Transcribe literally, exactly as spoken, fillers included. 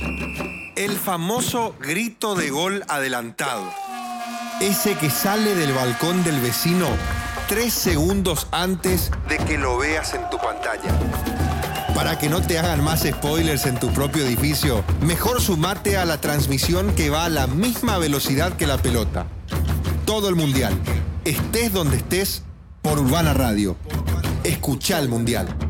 El famoso grito de gol adelantado. Ese que sale del balcón del vecino tres segundos antes de que lo veas en tu pantalla. Para que no te hagan más spoilers en tu propio edificio, mejor sumate a la transmisión que va a la misma velocidad que la pelota. Todo el Mundial. Estés donde estés, por Urbana Radio. Escuchá el Mundial.